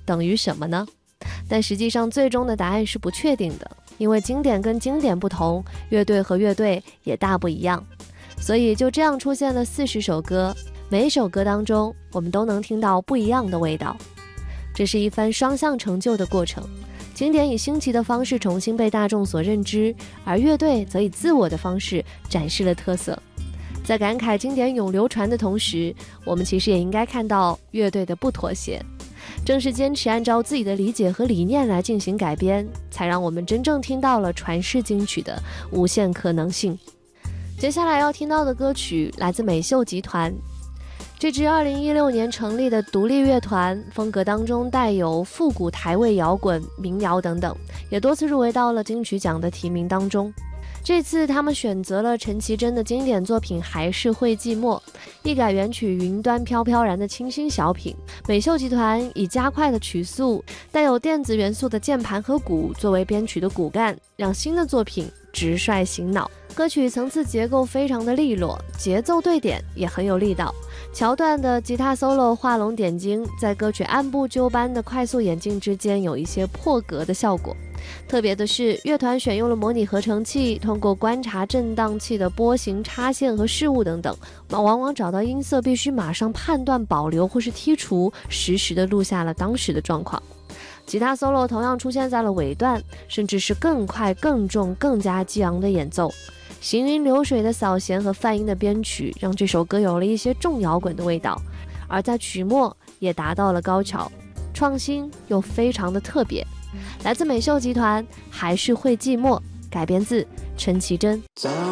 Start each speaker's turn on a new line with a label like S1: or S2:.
S1: 等于什么呢？但实际上最终的答案是不确定的，因为经典跟经典不同，乐队和乐队也大不一样。所以就这样出现了40首歌，每一首歌当中我们都能听到不一样的味道。这是一番双向成就的过程，经典以新奇的方式重新被大众所认知，而乐队则以自我的方式展示了特色。在感慨经典永流传的同时，我们其实也应该看到乐队的不妥协。正是坚持按照自己的理解和理念来进行改编，才让我们真正听到了传世金曲的无限可能性。接下来要听到的歌曲来自美秀集团，这支2016年成立的独立乐团，风格当中带有复古台味摇滚、民谣等等，也多次入围到了金曲奖的提名当中。这次他们选择了陈绮贞的经典作品《还是会寂寞》，一改原曲云端飘飘然的清新小品。美秀集团以加快的曲速、带有电子元素的键盘和鼓作为编曲的骨干，让新的作品直率醒脑。歌曲层次结构非常的利落，节奏对点也很有力道，桥段的吉他 solo 画龙点睛，在歌曲按部就班的快速演进之间有一些破格的效果。特别的是，乐团选用了模拟合成器，通过观察振荡器的波形、插线和事物等等，往往找到音色必须马上判断保留或是剔除，实时的录下了当时的状况。吉他 solo 同样出现在了尾段，甚至是更快、更重、更加激昂的演奏。行云流水的扫弦和泛音的编曲，让这首歌有了一些重摇滚的味道，而在曲末也达到了高潮，创新又非常的特别。来自美秀集团《还是会寂寞》，改编自陈绮贞。
S2: 早